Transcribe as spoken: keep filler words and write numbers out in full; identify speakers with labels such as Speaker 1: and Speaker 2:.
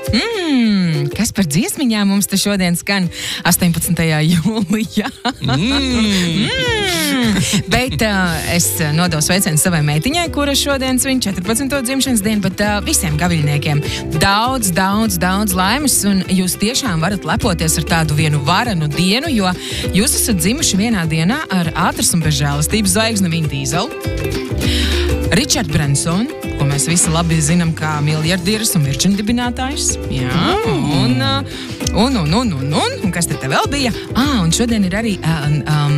Speaker 1: Mm, kas par dziesmiņām mums te šodien skan astoņpadsmitajā jūlijā? Mm. mm. Bet uh, es nodevu sveicienu savai meitiņai, kura šodien svin četrpadsmito dzimšanas dienu, bet uh, visiem gaviļniekiem daudz, daudz, daudz laimes, un jūs tiešām varat lepoties ar tādu vienu varenu dienu, jo jūs esat dzimuši vienā dienā ar ātras un bezžēlastības zvaigzni Vin Dieselu, Richard Branson, ko mēs visi labi zinām kā miljardieris un Virgin dibinātājs. Jā, un, un, un, un, un, un, un kas te vēl bija? Ā, un šodien ir arī um, um,